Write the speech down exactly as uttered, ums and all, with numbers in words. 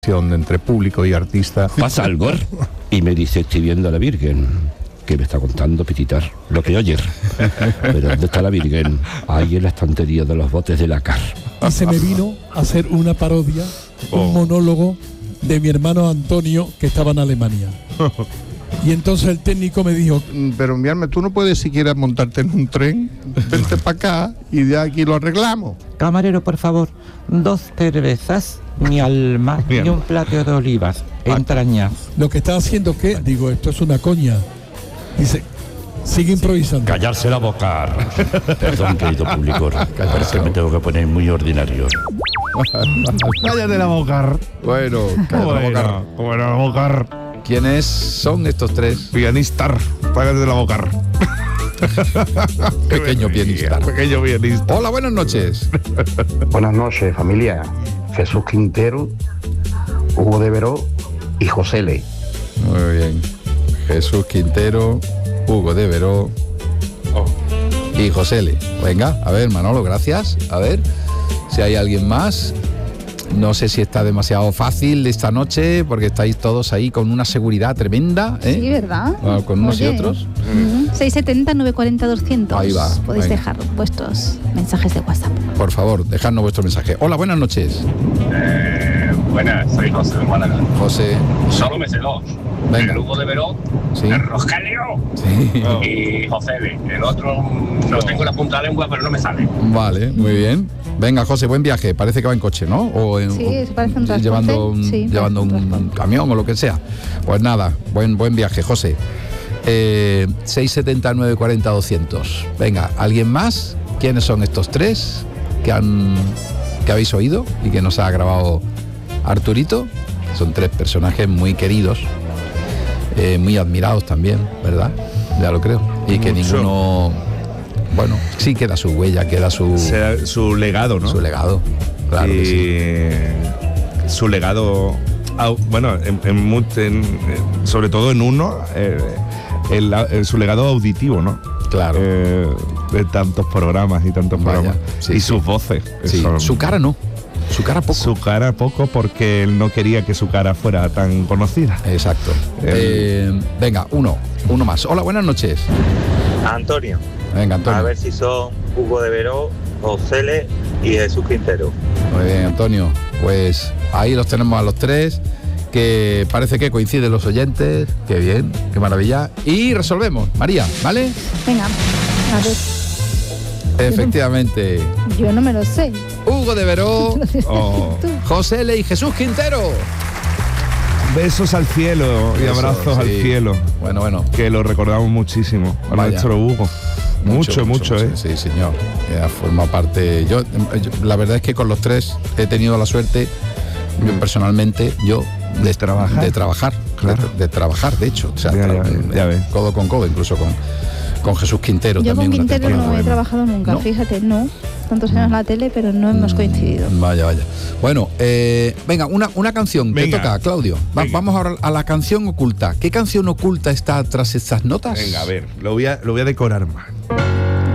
entre público y artista. Pasa algo y me dice, estoy viendo a la Virgen, que me está contando Pititar, lo que oye. Pero ¿dónde está la Virgen? Ahí en la estantería de los botes de la car. Y se me vino a hacer una parodia, Oh. un monólogo de mi hermano Antonio, que estaba en Alemania. Y entonces el técnico me dijo, Pero enviarme, tú no puedes siquiera montarte en un tren, vente para acá y de aquí lo arreglamos. Camarero, por favor, dos cervezas, mi alma, Bien. y un plato de olivas, entrañas. lo que está haciendo, ¿qué? Digo, esto es una coña. Dice, sigue improvisando. Callarse la boca. Perdón, querido público, pero es que me tengo que poner muy ordinario. Cállate la boca. Bueno, cállate la boca. Bueno, la boca. ¿Quiénes son estos tres? Pianista. Cállate la boca. Pequeño pianista. Pequeño pianista. Hola, buenas noches. Buenas noches, familia. Jesús Quintero, Hugo de Veró y José Le. Muy bien. Jesús Quintero, Hugo de Veró y José Le. Venga, a ver, Manolo, gracias. A ver si hay alguien más. No sé si está demasiado fácil esta noche, porque estáis todos ahí con una seguridad tremenda, ¿eh? Sí, ¿verdad? Bueno, con unos Oye. y otros. Mm, seis setenta, nueve cuarenta, doscientos. Ahí va, Podéis venga. dejar vuestros mensajes de WhatsApp. Por favor, dejadnos vuestro mensaje. Hola, buenas noches. Eh, buenas, soy José de Málaga. José. Solo me sé dos. Venga. El Hugo de Veró, Sí. el Rogelio Sí. y José L. El otro lo tengo en la punta de la lengua, pero no me sale. Vale, muy bien. Venga, José, buen viaje. Parece que va en coche, ¿no? O en, Sí, o se parece un transporte. llevando un, Sí, llevando parece un un transporte. camión o lo que sea. Pues nada, buen buen viaje, José. Eh, seis setenta, nueve cuarenta, doscientos. Venga, ¿alguien más? ¿Quiénes son estos tres que han que habéis oído y que nos ha grabado Arturito? Son tres personajes muy queridos, eh, muy admirados también, ¿verdad? Ya lo creo. Y que Mucho. ninguno, bueno, sí queda su huella, queda su, Sea su legado, ¿no? su legado. Claro y que sí. su legado, au- bueno, en, en mu- en- en- sobre todo en uno, eh, el- el- su legado auditivo, ¿no? Claro. Eh, de tantos programas y tantos Vaya, programas. sí, y sí. sus voces. Sí, son- su cara no. Su cara poco. Su cara poco, porque él no quería que su cara fuera tan conocida. Exacto. El- Eh, venga, uno. Uno más. Hola, buenas noches. Antonio, Venga, a Antonio. ver si son Hugo de Veró, José Le y Jesús Quintero. Muy bien, Antonio. Pues ahí los tenemos a los tres, que parece que coinciden los oyentes. Qué bien, qué maravilla. Y resolvemos, María, ¿vale? Venga, a ver, Efectivamente. yo no me lo sé. Hugo de Veró, Oh, Tú. José Le y Jesús Quintero. besos al cielo y Eso, abrazos sí. al cielo, Bueno, bueno. que lo recordamos muchísimo. A Vaya. nuestro Hugo. Mucho, mucho, ¿eh? Sí, señor. Ya forma parte. Yo, yo- la verdad es que con los tres he tenido la suerte, yo personalmente, yo De trabajar. de trabajar, Claro. de, de trabajar, de hecho, o sea, Ya, tra- ya, ya ves. codo con codo, incluso con, con Jesús Quintero Yo también. con una Quintero temporada. no he buena. trabajado nunca, ¿No? fíjate, no. Tantos años en la tele, pero no hemos coincidido. Vaya, vaya. Bueno, eh, venga, una, una canción. Venga. Te toca, Claudio. Va- Venga. vamos ahora a la canción oculta. ¿Qué canción oculta está tras estas notas? Venga, a ver, lo voy a, lo voy a decorar más.